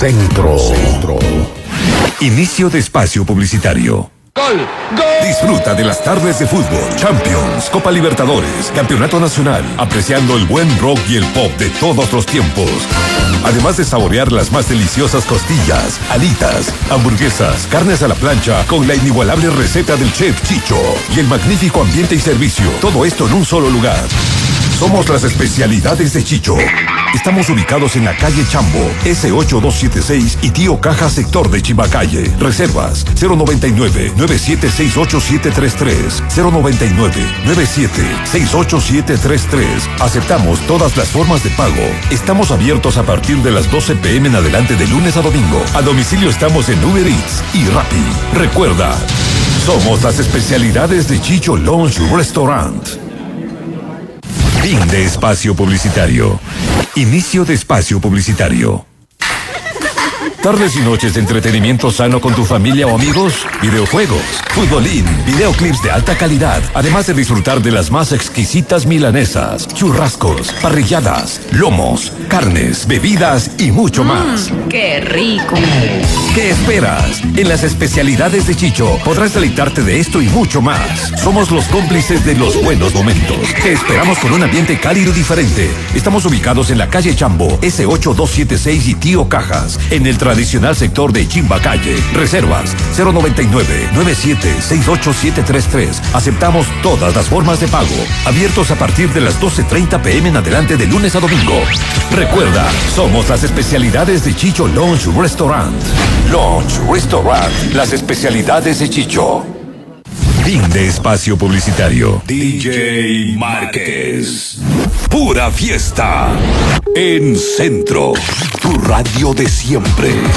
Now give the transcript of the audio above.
Centro. Inicio de espacio publicitario. ¡Gol! ¡Gol! Disfruta de las tardes de fútbol, Champions, Copa Libertadores, Campeonato Nacional, apreciando el buen rock y el pop de todos los tiempos. Además de saborear las más deliciosas costillas, alitas, hamburguesas, carnes a la plancha, con la inigualable receta del chef Chicho y el magnífico ambiente y servicio. Todo esto en un solo lugar. Somos las especialidades de Chicho. Estamos ubicados en la calle Chambo, S8276 y Tío Caja, sector de Chimacalle. Reservas 099-9768733. 099-9768733. Aceptamos todas las formas de pago. Estamos abiertos a partir de las 12 p.m. en adelante de lunes a domingo. A domicilio estamos en Uber Eats y Rappi. Recuerda, somos las especialidades de Chicho Lounge Restaurant. Fin de espacio publicitario. Inicio de espacio publicitario. Tardes y noches de entretenimiento sano con tu familia o amigos, videojuegos, futbolín, videoclips de alta calidad, además de disfrutar de las más exquisitas milanesas, churrascos, parrilladas, lomos, carnes, bebidas y mucho más. ¡Qué rico! ¿Qué esperas? En las especialidades de Chicho podrás deleitarte de esto y mucho más. Somos los cómplices de los buenos momentos. Te esperamos con un ambiente cálido y diferente. Estamos ubicados en la calle Chambo, S8276 y Tío Cajas, en el tradicional sector de Chimbacalle. Reservas 099-9768-733. Aceptamos todas las formas de pago. Abiertos a partir de las 12:30 p.m. en adelante de lunes a domingo. Recuerda, somos las especialidades de Chicho Lounge Restaurant. Lounge Restaurant, las especialidades de Chicho. Fin de espacio publicitario. DJ Márquez. Pura fiesta. En Centro, tu radio de siempre.